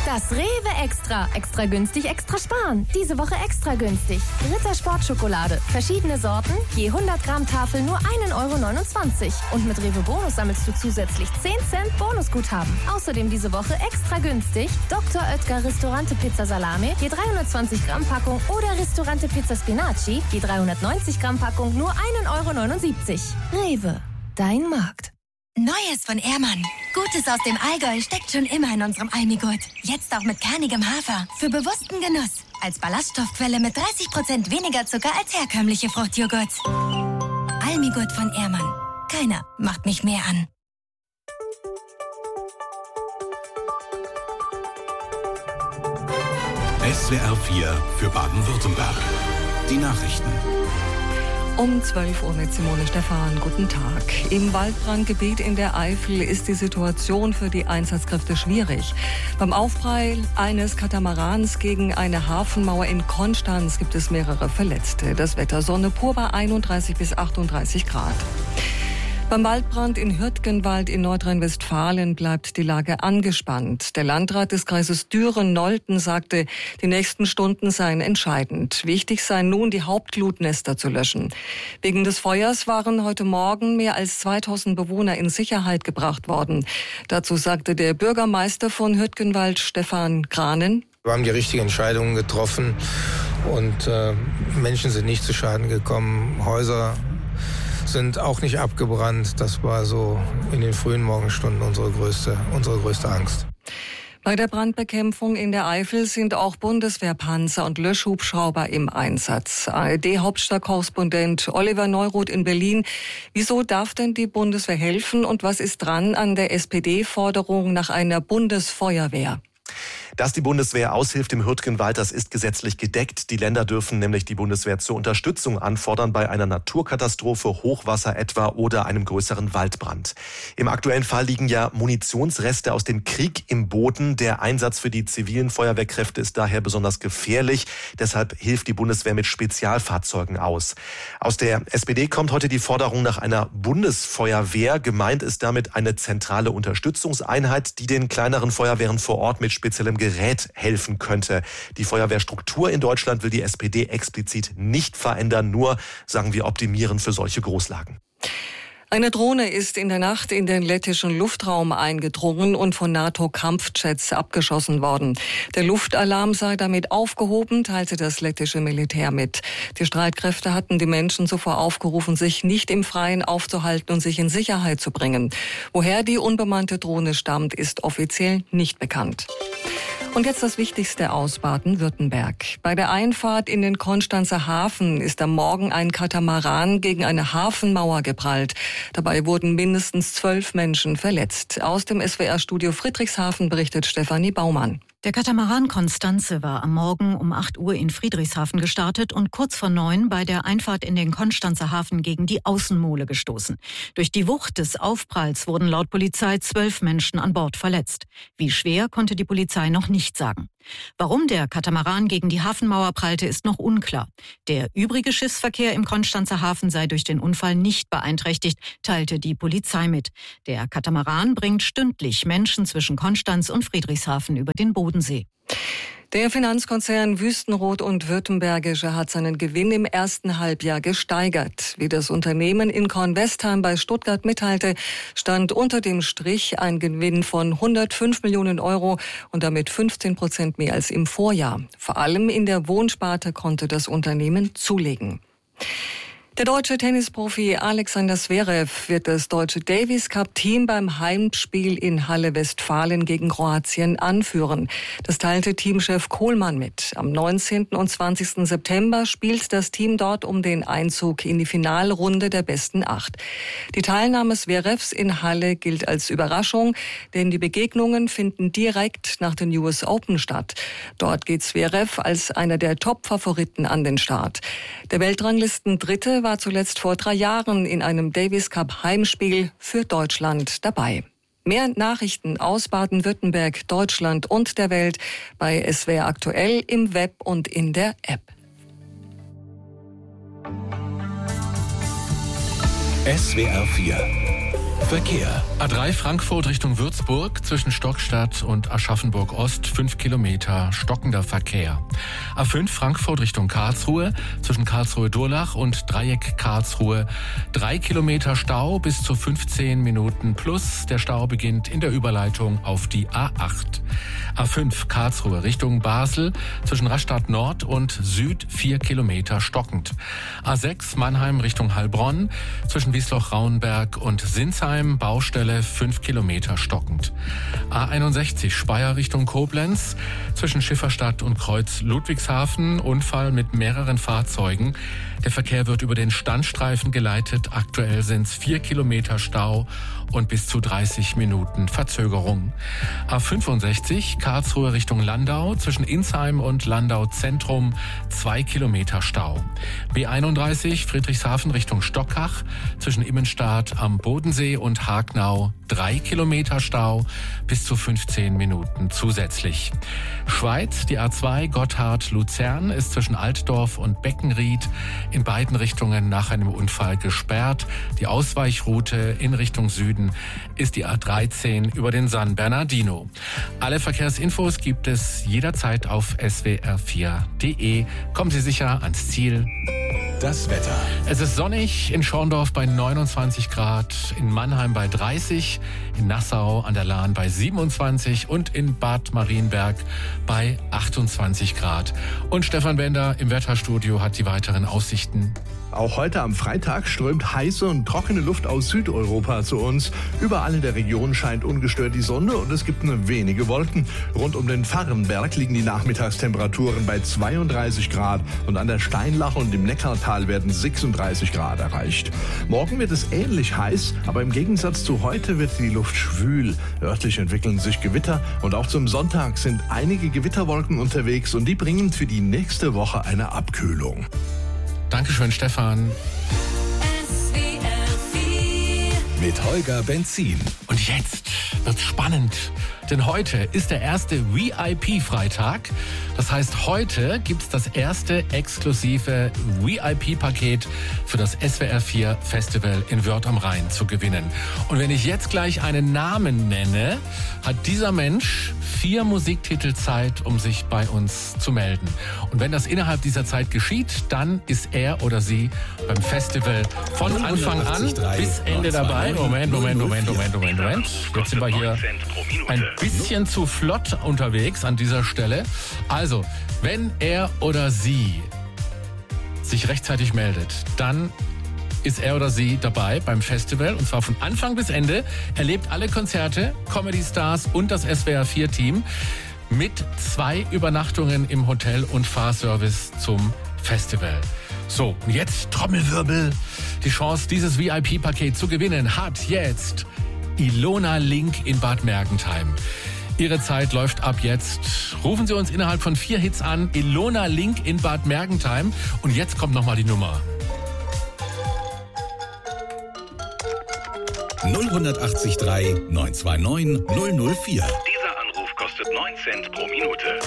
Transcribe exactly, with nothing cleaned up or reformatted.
Das Rewe Extra. Extra günstig, extra sparen. Diese Woche extra günstig. Ritter Sportschokolade. Verschiedene Sorten. Je hundert Gramm Tafel nur ein Euro neunundzwanzig. Und mit Rewe Bonus sammelst du zusätzlich zehn Cent Bonusguthaben. Außerdem diese Woche extra günstig. Doktor Oetker Ristorante Pizza Salame. Je dreihundertzwanzig Gramm Packung. Oder Ristorante Pizza Spinaci. Je dreihundertneunzig Gramm Packung nur ein Euro neunundsiebzig. Rewe. Dein Markt. Neues von Ehrmann. Gutes aus dem Allgäu steckt schon immer in unserem Almigurt. Jetzt auch mit kernigem Hafer. Für bewussten Genuss. Als Ballaststoffquelle mit dreißig Prozent weniger Zucker als herkömmliche Fruchtjoghurts. Almigurt von Ehrmann. Keiner macht mich mehr an. S W R vier für Baden-Württemberg. Die Nachrichten. Um zwölf Uhr mit Simone Stephan. Guten Tag. Im Waldbrandgebiet in der Eifel ist die Situation für die Einsatzkräfte schwierig. Beim Aufprall eines Katamarans gegen eine Hafenmauer in Konstanz gibt es mehrere Verletzte. Das Wetter Sonne pur bei einunddreißig bis achtunddreißig Grad. Beim Waldbrand in Hürtgenwald in Nordrhein-Westfalen bleibt die Lage angespannt. Der Landrat des Kreises Düren-Nolten sagte, die nächsten Stunden seien entscheidend. Wichtig sei nun, die Hauptglutnester zu löschen. Wegen des Feuers waren heute Morgen mehr als zweitausend Bewohner in Sicherheit gebracht worden. Dazu sagte der Bürgermeister von Hürtgenwald, Stefan Kranen: Wir haben die richtigen Entscheidungen getroffen und äh, Menschen sind nicht zu Schaden gekommen. Häuser sind auch nicht abgebrannt. Das war so in den frühen Morgenstunden unsere größte, unsere größte Angst. Bei der Brandbekämpfung in der Eifel sind auch Bundeswehrpanzer und Löschhubschrauber im Einsatz. A R D-Hauptstadtkorrespondent Oliver Neuroth in Berlin. Wieso darf denn die Bundeswehr helfen und was ist dran an der S P D-Forderung nach einer Bundesfeuerwehr? Dass die Bundeswehr aushilft im Hürtgenwald, das ist gesetzlich gedeckt. Die Länder dürfen nämlich die Bundeswehr zur Unterstützung anfordern bei einer Naturkatastrophe, Hochwasser etwa oder einem größeren Waldbrand. Im aktuellen Fall liegen ja Munitionsreste aus dem Krieg im Boden. Der Einsatz für die zivilen Feuerwehrkräfte ist daher besonders gefährlich. Deshalb hilft die Bundeswehr mit Spezialfahrzeugen aus. Aus der S P D kommt heute die Forderung nach einer Bundesfeuerwehr. Gemeint ist damit eine zentrale Unterstützungseinheit, die den kleineren Feuerwehren vor Ort mit speziellem Gerät helfen könnte. Die Feuerwehrstruktur in Deutschland will die S P D explizit nicht verändern, nur, sagen wir, optimieren für solche Großlagen. Eine Drohne ist in der Nacht in den lettischen Luftraum eingedrungen und von NATO-Kampfjets abgeschossen worden. Der Luftalarm sei damit aufgehoben, teilte das lettische Militär mit. Die Streitkräfte hatten die Menschen zuvor aufgerufen, sich nicht im Freien aufzuhalten und sich in Sicherheit zu bringen. Woher die unbemannte Drohne stammt, ist offiziell nicht bekannt. Und jetzt das Wichtigste aus Baden-Württemberg. Bei der Einfahrt in den Konstanzer Hafen ist am Morgen ein Katamaran gegen eine Hafenmauer geprallt. Dabei wurden mindestens zwölf Menschen verletzt. Aus dem S W R-Studio Friedrichshafen berichtet Stefanie Baumann. Der Katamaran Konstanze war am Morgen um acht Uhr in Friedrichshafen gestartet und kurz vor neun bei der Einfahrt in den Konstanzer Hafen gegen die Außenmole gestoßen. Durch die Wucht des Aufpralls wurden laut Polizei zwölf Menschen an Bord verletzt. Wie schwer, konnte die Polizei noch nicht sagen. Warum der Katamaran gegen die Hafenmauer prallte, ist noch unklar. Der übrige Schiffsverkehr im Konstanzer Hafen sei durch den Unfall nicht beeinträchtigt, teilte die Polizei mit. Der Katamaran bringt stündlich Menschen zwischen Konstanz und Friedrichshafen über den Bodensee. Der Finanzkonzern Wüstenrot und Württembergische hat seinen Gewinn im ersten Halbjahr gesteigert. Wie das Unternehmen in Kornwestheim bei Stuttgart mitteilte, stand unter dem Strich ein Gewinn von hundertfünf Millionen Euro und damit fünfzehn Prozent mehr als im Vorjahr. Vor allem in der Wohnsparte konnte das Unternehmen zulegen. Der deutsche Tennisprofi Alexander Zverev wird das deutsche Davis-Cup-Team beim Heimspiel in Halle-Westfalen gegen Kroatien anführen. Das teilte Teamchef Kohlmann mit. Am neunzehnten und zwanzigsten September spielt das Team dort um den Einzug in die Finalrunde der besten acht. Die Teilnahme Zverevs in Halle gilt als Überraschung, denn die Begegnungen finden direkt nach den U S Open statt. Dort geht Zverev als einer der Top-Favoriten an den Start. Der Weltranglisten-Dritte war zuletzt vor drei Jahren in einem Davis Cup Heimspiel für Deutschland dabei. Mehr Nachrichten aus Baden-Württemberg, Deutschland und der Welt bei S W R aktuell im Web und in der App. S W R vier Verkehr. A drei Frankfurt Richtung Würzburg zwischen Stockstadt und Aschaffenburg Ost, fünf Kilometer stockender Verkehr. A fünf Frankfurt Richtung Karlsruhe zwischen Karlsruhe-Durlach und Dreieck Karlsruhe, drei Kilometer Stau bis zu fünfzehn Minuten plus. Der Stau beginnt in der Überleitung auf die A acht. A fünf Karlsruhe Richtung Basel zwischen Rastatt Nord und Süd, vier Kilometer stockend. A sechs Mannheim Richtung Heilbronn zwischen Wiesloch-Rauenberg und Sinsheim, Baustelle, fünf Kilometer stockend. A einundsechzig Speyer Richtung Koblenz zwischen Schifferstadt und Kreuz Ludwigshafen, Unfall mit mehreren Fahrzeugen. Der Verkehr wird über den Standstreifen geleitet. Aktuell sind es vier Kilometer Stau und bis zu dreißig Minuten Verzögerung. A fünfundsechzig Karlsruhe Richtung Landau zwischen Insheim und Landau Zentrum, zwei Kilometer Stau. B einunddreißig Friedrichshafen Richtung Stockach zwischen Immenstadt am Bodensee und Hagnau, drei Kilometer Stau bis zu fünfzehn Minuten zusätzlich. Schweiz, die A zwei Gotthard-Luzern ist zwischen Altdorf und Beckenried in beiden Richtungen nach einem Unfall gesperrt. Die Ausweichroute in Richtung Süden ist die A dreizehn über den San Bernardino. Alle Verkehrsinfos gibt es jederzeit auf S W R vier punkt de. Kommen Sie sicher ans Ziel. Das Wetter. Es ist sonnig in Schorndorf bei neunundzwanzig Grad, in Mannheim bei dreißig, in Nassau an der Lahn bei siebenundzwanzig und in Bad Marienberg bei achtundzwanzig Grad. Und Stefan Bender im Wetterstudio hat die weiteren Aussichten. Auch heute am Freitag strömt heiße und trockene Luft aus Südeuropa zu uns. Überall in der Region scheint ungestört die Sonne und es gibt nur wenige Wolken. Rund um den Farrenberg liegen die Nachmittagstemperaturen bei zweiunddreißig Grad und an der Steinlache und im Neckartal werden sechsunddreißig Grad erreicht. Morgen wird es ähnlich heiß, aber im Gegensatz zu heute wird die Luft schwül. Örtlich entwickeln sich Gewitter und auch zum Sonntag sind einige Gewitterwolken unterwegs und die bringen für die nächste Woche eine Abkühlung. Dankeschön, Stefan. Mit Holger Benzin. Und jetzt wird's spannend, denn heute ist der erste V I P-Freitag. Das heißt, heute gibt's das erste exklusive V I P-Paket für das S W R vier Festival in Wörth am Rhein zu gewinnen. Und wenn ich jetzt gleich einen Namen nenne, hat dieser Mensch vier Musiktitel Zeit, um sich bei uns zu melden. Und wenn das innerhalb dieser Zeit geschieht, dann ist er oder sie beim Festival von Anfang an bis Ende dabei. Moment, Moment, Moment, Moment, Moment, Moment. Jetzt sind wir hier ein bisschen zu flott unterwegs an dieser Stelle. Also, wenn er oder sie sich rechtzeitig meldet, dann ist er oder sie dabei beim Festival und zwar von Anfang bis Ende, erlebt alle Konzerte, Comedy Stars und das S W R vier Team mit zwei Übernachtungen im Hotel und Fahrservice zum Festival. So, und jetzt Trommelwirbel. Die Chance, dieses V I P-Paket zu gewinnen, hat jetzt Ilona Link in Bad Mergentheim. Ihre Zeit läuft ab jetzt. Rufen Sie uns innerhalb von vier Hits an. Ilona Link in Bad Mergentheim. Und jetzt kommt nochmal die Nummer. null acht drei neun zwei neun null null vier. Dieser Anruf kostet neun Cent pro Minute.